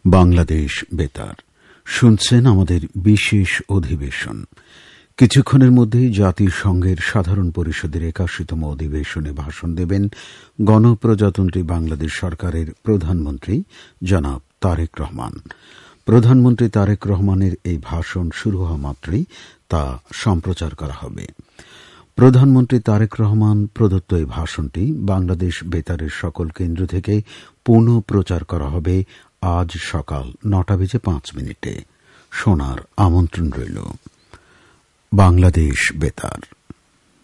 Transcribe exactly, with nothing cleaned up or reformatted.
বাংলাদেশ বেতার শুনছেন আমাদের বিশেষ অধিবেশন। কিছুক্ষণের মধ্যেই জাতিসংঘের সাধারণ পরিষদের একাশিতম অধিবেশনে ভাষণ দেবেন গণপ্রজাতন্ত্রী বাংলাদেশ সরকারের প্রধানমন্ত্রী জনাব তারেক রহমান। প্রধানমন্ত্রী তারেক রহমানের এই ভাষণ শুরু হওয়া মাত্রই তা সম্প্রচার করা হবে। প্রধানমন্ত্রী তারেক রহমান প্রদত্ত এই ভাষণটি বাংলাদেশ বেতারের সকল কেন্দ্র থেকে পুনঃ প্রচার করা হবে আজ সকাল নটা বেজে পাঁচ মিনিটে। শোনার আমন্ত্রণ রইল। বাংলাদেশ বেতার।